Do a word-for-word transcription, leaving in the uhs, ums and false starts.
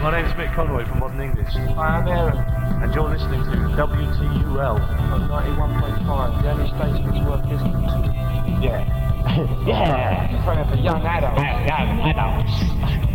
My name's Mick Conroy from Modern English. I am Aaron. And you're listening to W T U L On ninety-one point five, the only station that's worth listening to. Yeah. Yeah! For young adults. Young adults.